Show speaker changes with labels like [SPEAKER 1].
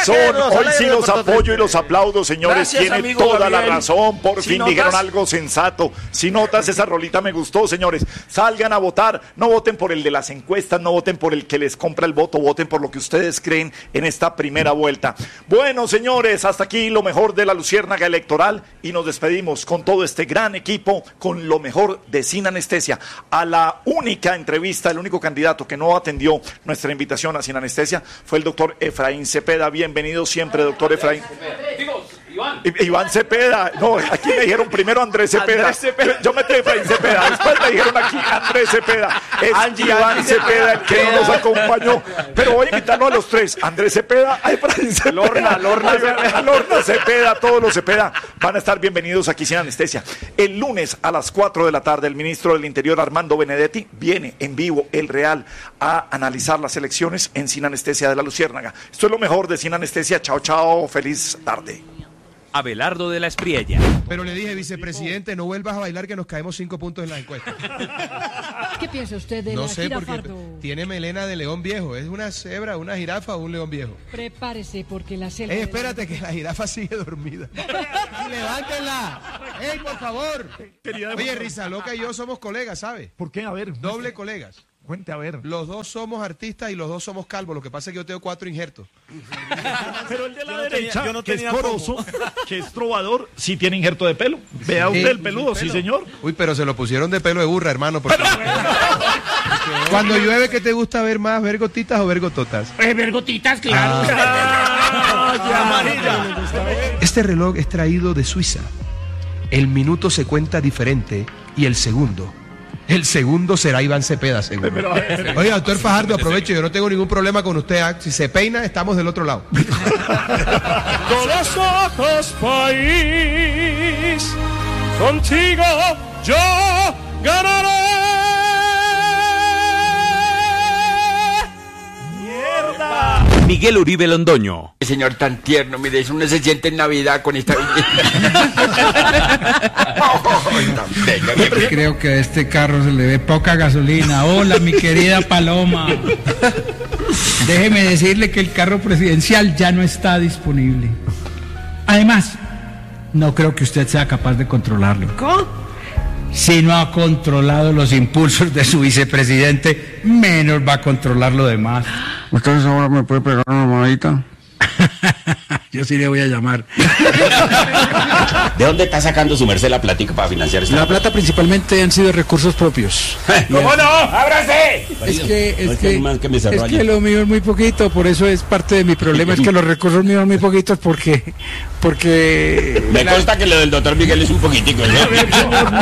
[SPEAKER 1] razón. Hoy sí los apoyo y los aplaudo, señores.
[SPEAKER 2] Gracias,
[SPEAKER 1] Tiene
[SPEAKER 2] amigo
[SPEAKER 1] toda la
[SPEAKER 2] Gabriel.
[SPEAKER 1] razón. Por
[SPEAKER 2] ¿Sí
[SPEAKER 1] fin
[SPEAKER 2] notas?
[SPEAKER 1] dijeron algo sensato. Si notas, esa rolita me gustó, señores. Salgan a votar. No voten por el de las encuestas, no voten por el que les compra el voto, voten por lo que ustedes creen en esta primera vuelta. Bueno, señores, hasta aquí lo mejor de la Luciérnaga Electoral y nos despedimos con todo este gran equipo, con lo mejor de Sin Anestesia. A la única entrevista, el único candidato que no atendió nuestra invitación a Sin Anestesia fue el doctor Efraín Cepeda. Bienvenido siempre, doctor Efraín. Iván Cepeda. No, aquí me dijeron primero Andrés Cepeda. Yo metí Efraín Cepeda. Después me dijeron aquí Andrés Cepeda. Es Iván Cepeda el que no nos acompañó. Pero voy a invitarlo a los tres. Andrés Cepeda, a Efraín Cepeda. Lorna Cepeda, todos los Cepeda van a estar bienvenidos aquí Sin Anestesia. El lunes a las 4 de la tarde, el ministro del Interior, Armando Benedetti, viene en vivo, el Real, a analizar las elecciones en Sin Anestesia de la Luciérnaga. Esto es lo mejor de Sin Anestesia. Chao, chao. Feliz tarde.
[SPEAKER 3] Abelardo de la Espriella.
[SPEAKER 4] Pero le dije, vicepresidente, no vuelvas a bailar que nos caemos 5 puntos en las encuestas.
[SPEAKER 5] ¿Qué piensa usted de
[SPEAKER 4] No
[SPEAKER 5] la
[SPEAKER 4] sé,
[SPEAKER 5] gira
[SPEAKER 4] porque
[SPEAKER 5] Fardo?
[SPEAKER 4] tiene melena de león viejo. ¿Es una cebra, una jirafa o un león viejo?
[SPEAKER 5] Prepárese porque la selva...
[SPEAKER 4] Espérate, que la jirafa sigue dormida. ¡Levántenla! ¡Ey, por favor! Oye, Risa Loca y yo somos colegas, ¿sabes?
[SPEAKER 1] ¿Por qué? A ver.
[SPEAKER 4] Doble colegas.
[SPEAKER 1] Cuente, a ver.
[SPEAKER 4] Los dos somos artistas y los dos somos calvos. Lo que pasa es que yo tengo 4 injertos.
[SPEAKER 1] Pero el de la
[SPEAKER 2] Yo no
[SPEAKER 1] derecha,
[SPEAKER 2] tenía- yo no
[SPEAKER 1] que es
[SPEAKER 2] tenía
[SPEAKER 1] corozo, que es trovador, sí tiene injerto de pelo. Vea usted el peludo, sí, señor.
[SPEAKER 4] Uy, pero se lo pusieron de pelo de burra, hermano. Porque... Cuando llueve, ¿qué te gusta ver más? ¿Ver gotitas o ver gototas?
[SPEAKER 6] Ver gotitas, claro.
[SPEAKER 4] Este reloj es traído de Suiza. El minuto se cuenta diferente y el segundo será Iván Cepeda, seguro. Oye, doctor Fajardo, aprovecho, yo no tengo ningún problema con usted. Si se peina, estamos del otro lado.
[SPEAKER 7] Con los ojos, país, contigo yo ganaré.
[SPEAKER 3] Miguel Uribe Londoño.
[SPEAKER 2] Señor tan tierno, mire, eso uno se siente en Navidad con esta...
[SPEAKER 6] Creo que a este carro se le ve poca gasolina. Hola, mi querida Paloma. Déjeme decirle que el carro presidencial ya no está disponible. Además, no creo que usted sea capaz de controlarlo.
[SPEAKER 5] ¿Cómo?
[SPEAKER 6] Si no ha controlado los impulsos de su vicepresidente, menos va a controlar lo demás.
[SPEAKER 8] ¿Ustedes ahora me puede pegar una mamadita?
[SPEAKER 6] Yo sí le voy a llamar.
[SPEAKER 9] ¿De dónde está sacando su merced la plática para financiar esta?
[SPEAKER 6] La plata principalmente han sido recursos propios.
[SPEAKER 9] ¿Cómo no? ¡Ábrase!
[SPEAKER 6] Es
[SPEAKER 9] No,
[SPEAKER 6] que
[SPEAKER 9] más que me cerró
[SPEAKER 6] es
[SPEAKER 9] allí.
[SPEAKER 6] que lo mío es muy poquito, por eso es parte de mi problema, es que los recursos míos son muy poquitos porque
[SPEAKER 9] Me consta que lo del doctor Miguel es un poquitico, ¿no?